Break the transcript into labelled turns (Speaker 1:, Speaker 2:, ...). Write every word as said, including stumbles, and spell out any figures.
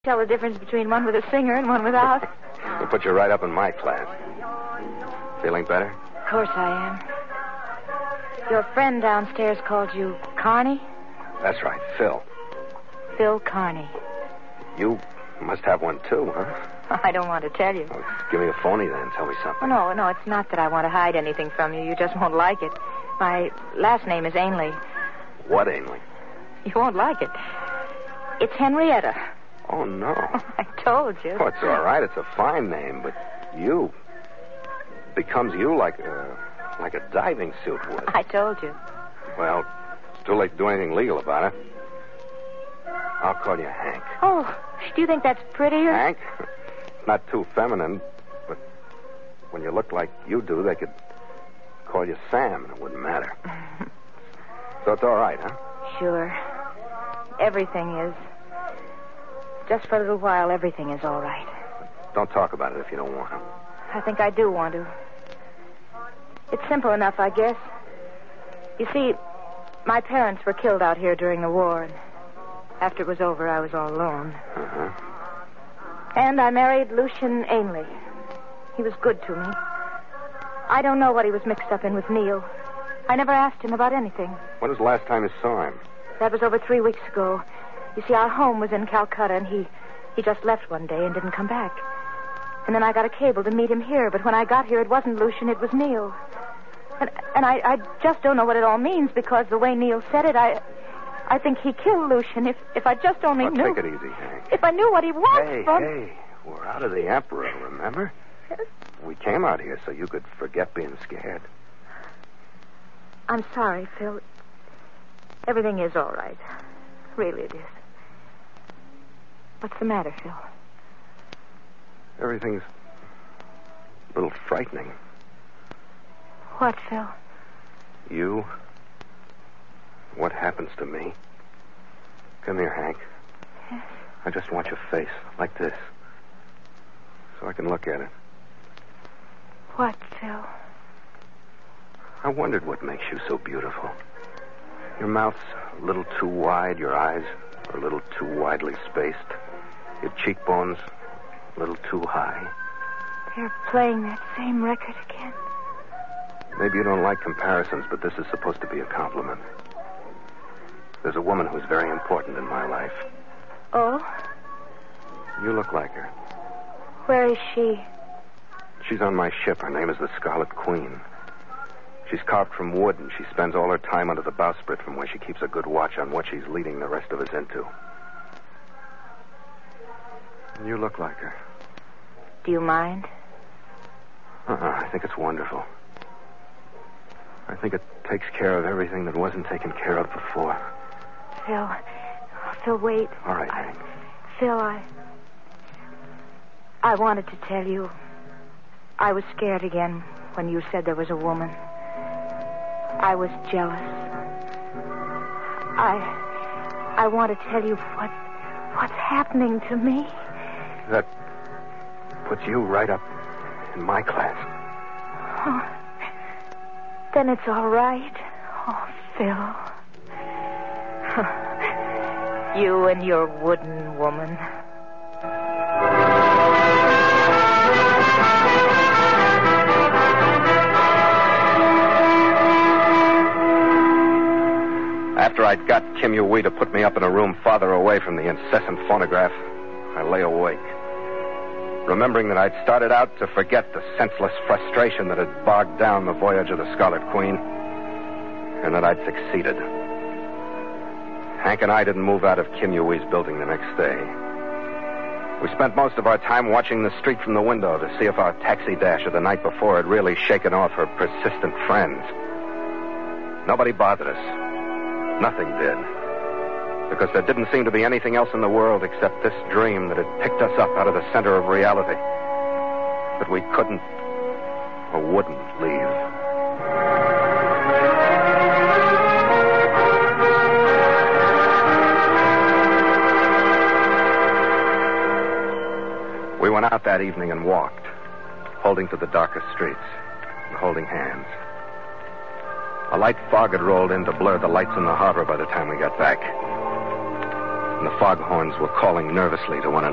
Speaker 1: Tell the difference between one with a singer and one without.
Speaker 2: We'll put you right up in my class. Feeling better?
Speaker 1: Of course I am. Your friend downstairs called you Carney?
Speaker 2: That's right, Phil.
Speaker 1: Phil Carney.
Speaker 2: You must have one, too, huh?
Speaker 1: I don't want to tell you.
Speaker 2: Well, give me a phony, then. Tell me
Speaker 1: Oh,
Speaker 2: something.
Speaker 1: no, no, it's not that I want to hide anything from you. You just won't like it. My last name is Ainley.
Speaker 2: What, Ainley?
Speaker 1: You won't like it. It's Henrietta.
Speaker 2: Oh, no.
Speaker 1: I told you.
Speaker 2: Oh, it's all right. It's a fine name, but you... becomes you like a, like a diving suit would.
Speaker 1: I told you.
Speaker 2: Well, it's too late to do anything legal about it. I'll call you Hank.
Speaker 1: Oh, do you think that's prettier?
Speaker 2: Hank? Not too feminine, but when you look like you do, they could call you Sam, and it wouldn't matter. So it's all right, huh?
Speaker 1: Sure. Everything is. Just for a little while, everything is all right.
Speaker 2: Don't talk about it if you don't want to.
Speaker 1: I think I do want to. It's simple enough, I guess. You see, my parents were killed out here during the war, and after it was over, I was all alone.
Speaker 2: Uh-huh.
Speaker 1: And I married Lucian Ainley. He was good to me. I don't know what he was mixed up in with Neil. I never asked him about anything.
Speaker 2: When was the last time you saw him?
Speaker 1: That was over three weeks ago. You see, our home was in Calcutta, and he, he just left one day and didn't come back. And then I got a cable to meet him here, but when I got here, it wasn't Lucian, it was Neil. And, and I, I just don't know what it all means, because the way Neil said it, I I think he killed Lucian. If if I just only
Speaker 2: Oh,
Speaker 1: knew...
Speaker 2: take it easy, Hank.
Speaker 1: If I knew what he was
Speaker 2: Hey,
Speaker 1: from...
Speaker 2: hey, we're out of the Emperor, remember?
Speaker 1: Yes.
Speaker 2: We came out here so you could forget being scared.
Speaker 1: I'm sorry, Phil. Everything is all right. Really, it is. What's the matter, Phil?
Speaker 2: Everything's a little frightening.
Speaker 1: What, Phil?
Speaker 2: You? What happens to me? Come here, Hank.
Speaker 1: Yes.
Speaker 2: I just want your face, like this, so I can look at it.
Speaker 1: What, Phil?
Speaker 2: I wondered what makes you so beautiful. Your mouth's a little too wide, your eyes are a little too widely spaced, your cheekbones a little too high.
Speaker 1: They're playing that same record again.
Speaker 2: Maybe you don't like comparisons, but this is supposed to be a compliment. There's a woman who's very important in my life.
Speaker 1: Oh?
Speaker 2: You look like her.
Speaker 1: Where is she?
Speaker 2: She's on my ship. Her name is the Scarlet Queen. She's carved from wood, and she spends all her time under the bowsprit, from where she keeps a good watch on what she's leading the rest of us into. You look like her.
Speaker 1: Do you mind?
Speaker 2: Uh-uh. I think it's wonderful. I think it takes care of everything that wasn't taken care of before.
Speaker 1: Phil. Phil, wait.
Speaker 2: All right,
Speaker 1: I,
Speaker 2: Hank.
Speaker 1: Phil, I... I wanted to tell you. I was scared again when you said there was a woman. I was jealous. I... I want to tell you what... what's happening to me.
Speaker 2: That puts you right up in my class.
Speaker 1: Oh, then it's all right. Oh, Phil. You and your wooden woman.
Speaker 2: After I'd got Kim Yui to put me up in a room farther away from the incessant phonograph, I lay awake, remembering that I'd started out to forget the senseless frustration that had bogged down the voyage of the Scarlet Queen, and that I'd succeeded. Hank and I didn't move out of Kim Yui's building the next day. We spent most of our time watching the street from the window to see if our taxi dash of the night before had really shaken off her persistent friends. Nobody bothered us. Nothing did. Because there didn't seem to be anything else in the world except this dream that had picked us up out of the center of reality. But we couldn't or wouldn't leave. We went out that evening and walked, holding to the darkest streets and holding hands. A light fog had rolled in to blur the lights in the harbor by the time we got back. And the foghorns were calling nervously to one another.